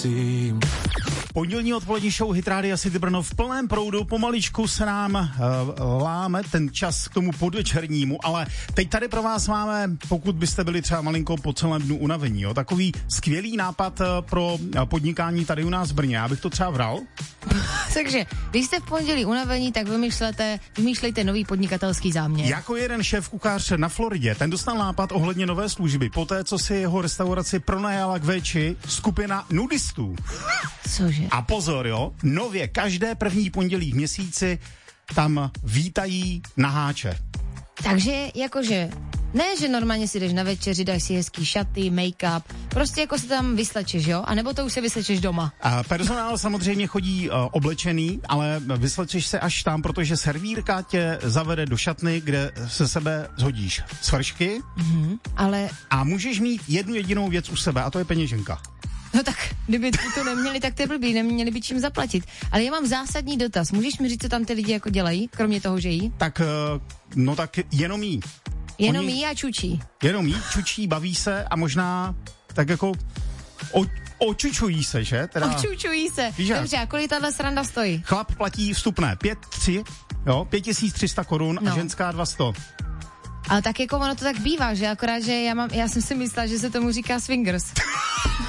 Pondělní odpolední show Hit Rádia City Brno v plném proudu, pomaličku se nám láme ten čas k tomu podvečernímu, ale teď tady pro vás máme, pokud byste byli třeba malinko po celém dnu unavení, jo, takový skvělý nápad pro podnikání tady u nás v Brně, já bych to třeba vral. Takže, když jste v pondělí unavení, tak vymýšlejte nový podnikatelský záměr. Jako jeden šéf kuchař na Floridě, ten dostal nápad ohledně nové služby, poté co si jeho restauraci pronajala k véči skupina nudistů. Cože? A pozor, jo, nově každé první pondělí v měsíci tam vítají naháče. Takže jakože, ne, že normálně si jdeš na večeři, dáš si hezký šaty, make-up, prostě jako se tam vyslečeš, jo? A nebo to už se vyslečeš doma? A personál samozřejmě chodí oblečený, ale vyslečeš se až tam, protože servírka tě zavede do šatny, kde se sebe zhodíš svršky, ale... a můžeš mít jednu jedinou věc u sebe, a to je peněženka. No tak, kdyby to neměli, tak to je blbý, neměli by čím zaplatit. Ale já mám zásadní dotaz. Můžeš mi říct, co tam ty lidi jako dělají, kromě toho, že jí? Tak, no tak jenom jí. Jenom jí a čučí. Jenom jí, čučí, baví se a možná tak jako očučují se, že? Očučují se. Dobře, a kolik tahle sranda stojí? Chlap platí vstupné 5300 korun a ženská 200. Ale tak jako ono to tak bývá, že akorát, že já jsem si myslela, že se tomu říká swingers.